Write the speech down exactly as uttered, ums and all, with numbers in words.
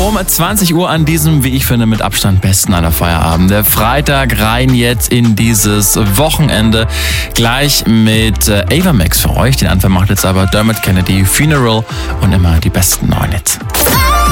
um zwanzig Uhr an diesem, wie ich finde, mit Abstand besten aller Feierabende. Freitag rein jetzt in dieses Wochenende. Gleich mit äh, Ava Max für euch. Den Anfang macht jetzt aber Dermot Kennedy, Funeral und immer die besten neuen Hits.